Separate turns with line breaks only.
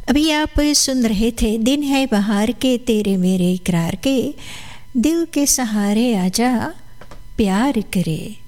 अभी आप सुन रहे थे दिन है बहार के तेरे मेरे इकरार के, दिल के सहारे आजा प्यार करे।